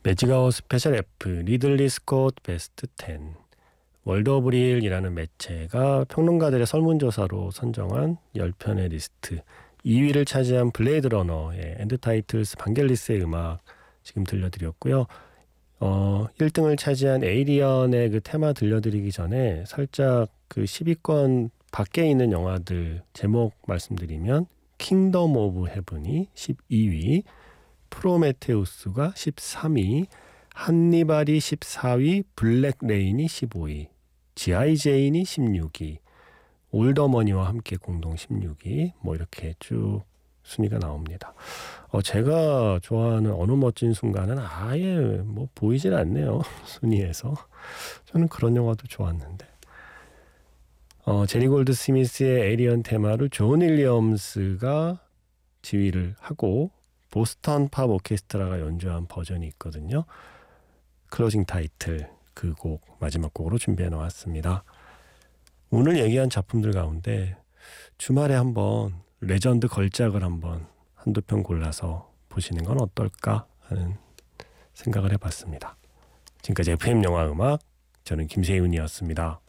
매직아웃 스페셜 F 리들리 스콧 베스트 10 월드 오브 릴이라는 매체가 평론가들의 설문조사로 선정한 10편의 리스트 2위를 차지한 블레이드 러너의 엔드 타이틀스 반겔리스의 음악 지금 들려드렸고요. 1등을 차지한 에이리언의 그 테마 들려드리기 전에 살짝 그 10위권 밖에 있는 영화들 제목 말씀드리면 킹덤 오브 헤븐이 12위, 프로메테우스가 13위, 한니발이 14위, 블랙 레인이 15위, G.I. 제인이 16위, 올더머니와 함께 공동 16위 뭐 이렇게 쭉 순위가 나옵니다. 제가 좋아하는 어느 멋진 순간은 아예 뭐 보이질 않네요. 순위에서. 저는 그런 영화도 좋았는데. 제리 골드 스미스의 에이리언 테마를 존 윌리엄스가 지휘를 하고 보스턴 팝 오케스트라가 연주한 버전이 있거든요. 클로징 타이틀 그 곡 마지막 곡으로 준비해 놓았습니다. 오늘 얘기한 작품들 가운데 주말에 한번 레전드 걸작을 한번 한두 편 골라서 보시는 건 어떨까 하는 생각을 해봤습니다. 지금까지 FM 영화 음악 저는 김세윤이었습니다.